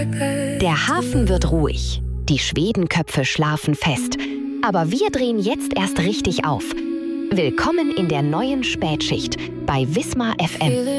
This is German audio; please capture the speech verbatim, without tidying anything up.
Der Hafen wird ruhig, die Schwedenköpfe schlafen fest. Aber wir drehen jetzt erst richtig auf. Willkommen in der neuen Spätschicht bei Wismar F M.